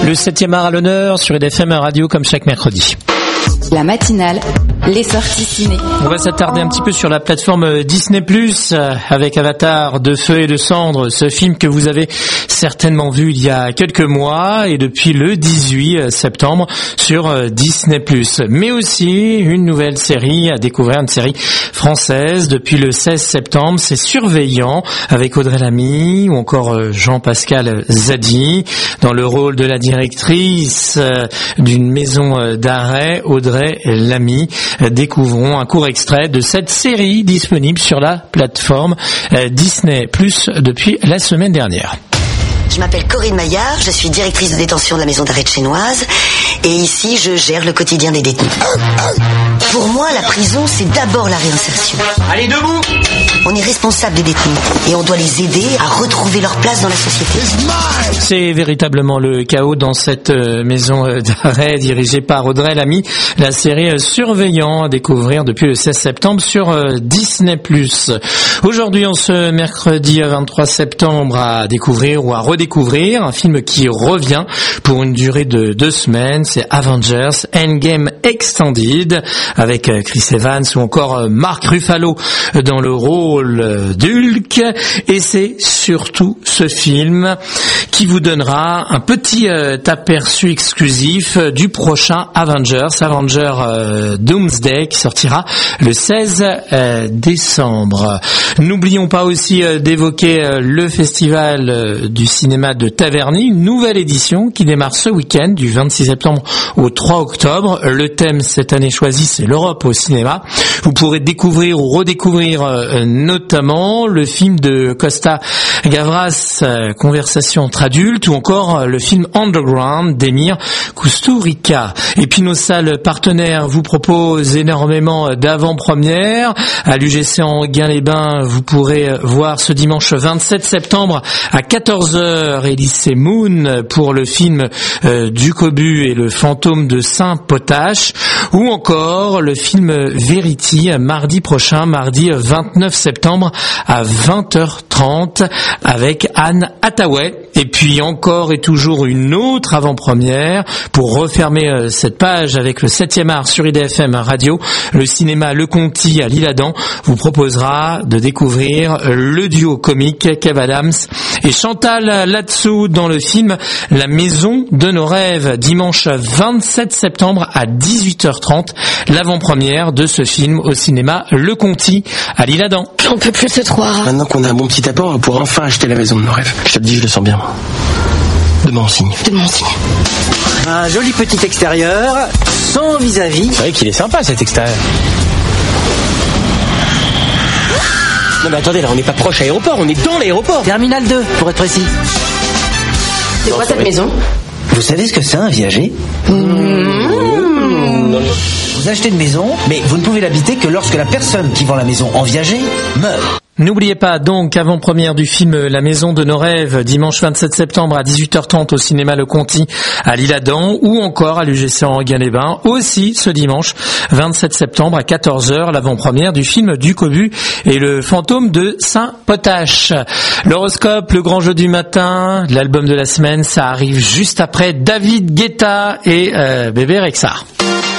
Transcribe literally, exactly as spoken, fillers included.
Le septième art à l'honneur sur R F M Radio comme chaque mercredi. La matinale, les sorties ciné. On va s'attarder un petit peu sur la plateforme Disney plus, avec Avatar de feu et de cendre, ce film que vous avez certainement vu il y a quelques mois et depuis le dix-huit septembre sur Disney plus. Mais aussi une nouvelle série à découvrir, une série française depuis le seize septembre, c'est Surveillant avec Audrey Lamy ou encore Jean-Pascal Zadi dans le rôle de la directrice d'une maison d'arrêt, Audrey Lamy. Découvrons un court extrait de cette série disponible sur la plateforme Disney plus depuis la semaine dernière. Je m'appelle Corinne Maillard, je suis directrice de détention de la maison d'arrêt de Chênoise et ici je gère le quotidien des détenus. Pour moi, la prison, c'est d'abord la réinsertion. Allez, debout! On est responsable des détenus et on doit les aider à retrouver leur place dans la société. C'est véritablement le chaos dans cette maison d'arrêt dirigée par Audrey Lamy. La série Surveillant à découvrir depuis le seize septembre sur Disney plus. Aujourd'hui, en ce mercredi vingt-trois septembre, à découvrir ou à redécouvrir un film qui revient pour une durée de deux semaines. C'est Avengers Endgame Extended avec Chris Evans ou encore Mark Ruffalo dans le rôle d'Hulk. Et c'est surtout ce film qui vous donnera un petit euh, aperçu exclusif du prochain Avengers, Avengers euh, Doomsday, qui sortira le seize décembre. N'oublions pas aussi euh, d'évoquer euh, le festival euh, du cinéma de Taverny, une nouvelle édition qui démarre ce week-end du vingt-six septembre au trois octobre. Le thème cette année choisi, c'est l'Europe au cinéma. Vous pourrez découvrir ou redécouvrir euh, notamment le film de Costa Gavras, euh, Conversation entre adultes, ou encore le film Underground d'Emir Kusturica. Et puis nos salles partenaires vous proposent énormément d'avant-premières. À l'U G C en Gain-les-Bains, vous pourrez voir ce dimanche vingt-sept septembre à quatorze heures Elise Moon pour le film euh, du Cobu et le fantôme de Saint-Potache, ou encore le film Verity mardi prochain, mardi vingt-neuf septembre à vingt heures trente avec Anne Hathaway. Et puis encore et toujours une autre avant-première pour refermer euh, cette page avec le septième art sur I D F M Radio. Le cinéma Le Conti à l'Isle-Adam vous proposera de découvrir le duo comique Kev Adams et Chantal Latsou dans le film La Maison de nos rêves, dimanche vingt-sept septembre à dix-huit heures trente. L'avant-première de ce film au cinéma Le Conti à l'Isle-Adam. On peut plus se croire. Maintenant qu'on a un bon petit apport, on va pouvoir enfin acheter la maison de nos rêves. Je te le dis, je le sens bien. Demain on signe. Demain on signe. Un joli petit extérieur, sans vis-à-vis. C'est vrai qu'il est sympa cet extérieur. Non mais attendez, là on n'est pas proche aéroport, on est dans l'aéroport. Terminal deux, pour être précis. C'est quoi cette maison? Vous savez ce que c'est un viager? mmh. Vous achetez une maison, mais vous ne pouvez l'habiter que lorsque la personne qui vend la maison en viager meurt. N'oubliez pas donc avant-première du film La Maison de nos rêves, dimanche vingt-sept septembre à dix-huit heures trente au cinéma Le Conti à l'Isle-Adam, ou encore à l'U G C en Gain-les-Bains, aussi ce dimanche vingt-sept septembre à quatorze heures, l'avant-première du film du Cobu et le fantôme de Saint-Potache. L'horoscope, le grand jeu du matin, l'album de la semaine, ça arrive juste après David Guetta et euh, Bébé Rexha.